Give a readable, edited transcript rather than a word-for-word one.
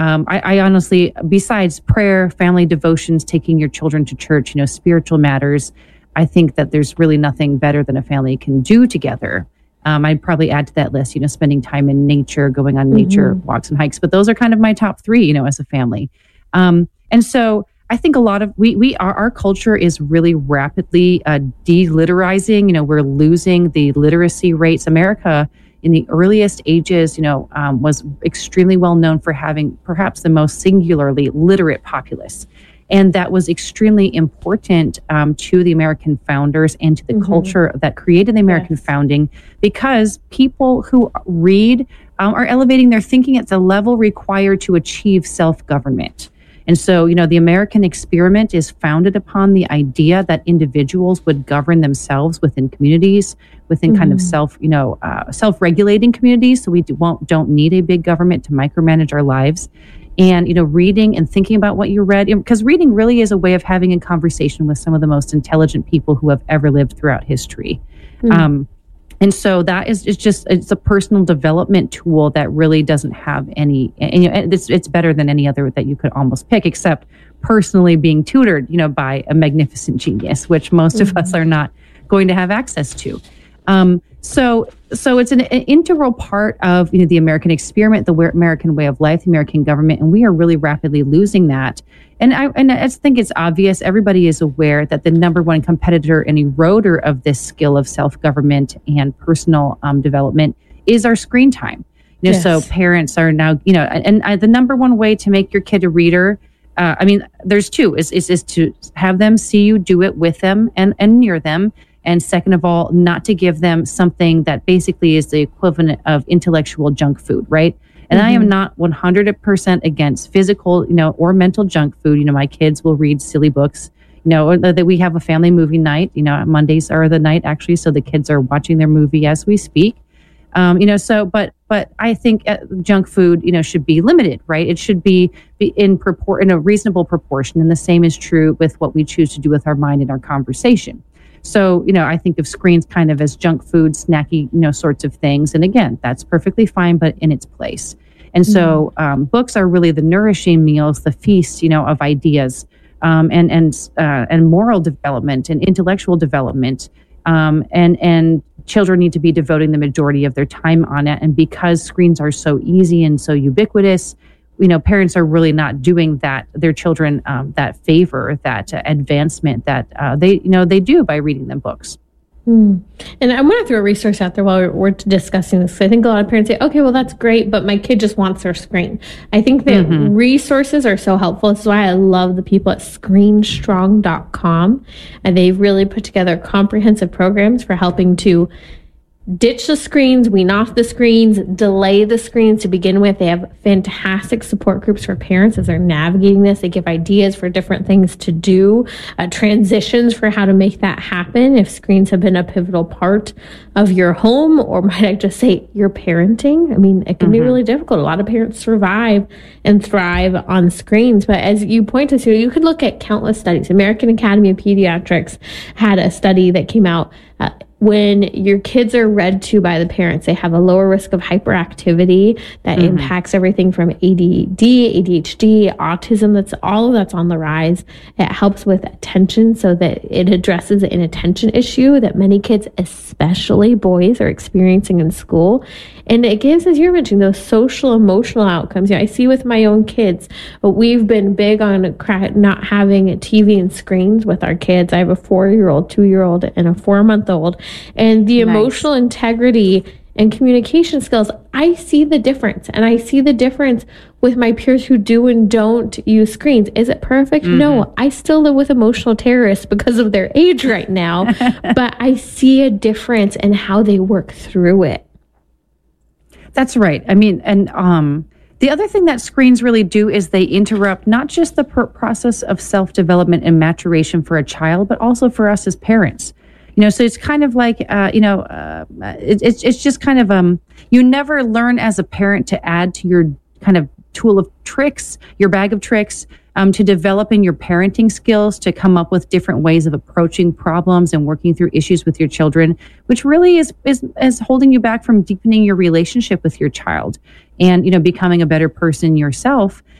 I honestly, besides prayer, family devotions, taking your children to church, spiritual matters, I think that there's really nothing better than a family can do together. I'd probably add to that list, spending time in nature, going on nature walks and hikes. But those are kind of my top three, as a family. And so I think a lot of our culture is really rapidly delitterizing. We're losing the literacy rates. America in the earliest ages, was extremely well known for having perhaps the most singularly literate populace. And that was extremely important to the American founders and to the culture that created the American founding, because people who read are elevating their thinking at the level required to achieve self-government. And so, the American experiment is founded upon the idea that individuals would govern themselves within communities, within kind of self-regulating communities. So we don't need a big government to micromanage our lives. And, reading and thinking about what you read, because reading really is a way of having a conversation with some of the most intelligent people who have ever lived throughout history. And so that it's a personal development tool that really doesn't have any, it's better than any other that you could almost pick, except personally being tutored, by a magnificent genius, which most of us are not going to have access to. So it's an integral part of the American experiment, the American way of life, the American government, and we are really rapidly losing that. And I think it's obvious. Everybody is aware that the number one competitor and eroder of this skill of self-government and personal development is our screen time. So parents are now, and the number one way to make your kid a reader, there's two, is to have them see you do it with them and near them. And second of all, not to give them something that basically is the equivalent of intellectual junk food, right? And I am not 100% against physical, or mental junk food. My kids will read silly books, or that we have a family movie night. Mondays are the night actually, so the kids are watching their movie as we speak. But I think junk food, should be limited, right? It should be in a reasonable proportion, and the same is true with what we choose to do with our mind and our conversation. So, I think of screens kind of as junk food, snacky, sorts of things. And again, that's perfectly fine, but in its place. And so books are really the nourishing meals, the feast, of ideas, and moral development and intellectual development. And children need to be devoting the majority of their time on it. And because screens are so easy and so ubiquitous, parents are really not doing their children that favor, that advancement that they do by reading them books. And I'm going to throw a resource out there while we're discussing this. I think a lot of parents say, okay, well, that's great, but my kid just wants their screen. I think that resources are so helpful. This is why I love the people at ScreenStrong.com. And they've really put together comprehensive programs for helping to ditch the screens, wean off the screens, delay the screens to begin with. They have fantastic support groups for parents as they're navigating this. They give ideas for different things to do, transitions for how to make that happen if screens have been a pivotal part of your home, or might I just say your parenting. It can be really difficult. A lot of parents survive and thrive on screens. But as you point to, you could look at countless studies. American Academy of Pediatrics had a study that came out when your kids are read to by the parents, they have a lower risk of hyperactivity that impacts everything from ADD, ADHD, autism. That's on the rise. It helps with attention so that it addresses an attention issue that many kids, especially boys, are experiencing in school. And it gives, as you're mentioning, those social, emotional outcomes. I see with my own kids, we've been big on not having TV and screens with our kids. I have a 4-year-old, 2-year-old, and a 4-month-old. And the emotional integrity and communication skills, I see the difference. And I see the difference with my peers who do and don't use screens. Is it perfect? No, I still live with emotional terrorists because of their age right now. But I see a difference in how they work through it. That's right. The other thing that screens really do is they interrupt not just the process of self-development and maturation for a child, but also for us as parents. So it's kind of like, it's just kind of, you never learn as a parent to add to your kind of tool of tricks, your bag of tricks, to developing your parenting skills, to come up with different ways of approaching problems and working through issues with your children, which really is holding you back from deepening your relationship with your child and, becoming a better person yourself.